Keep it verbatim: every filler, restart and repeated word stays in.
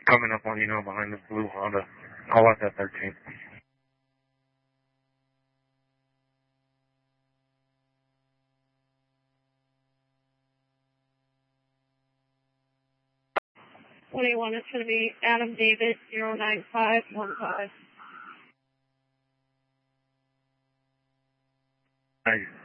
coming up on you now behind this blue Honda. I'll watch that thirteen. twenty-one, it's going to be Adam David, zero nine five one five. Thank you.